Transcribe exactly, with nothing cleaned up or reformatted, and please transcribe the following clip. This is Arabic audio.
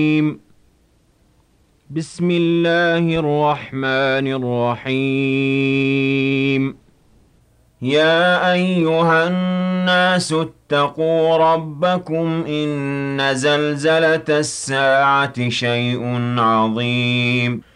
بسم الله الرحمن الرحيم يا أيها الناس اتقوا ربكم إن زلزلة الساعة شيء عظيم